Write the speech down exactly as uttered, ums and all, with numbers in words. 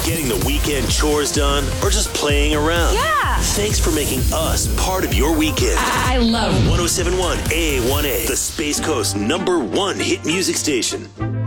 getting the weekend chores done, or just playing around. Yeah. Thanks for making us part of your weekend. I love one oh seven point one A one A, the Space Coast number one hit music station.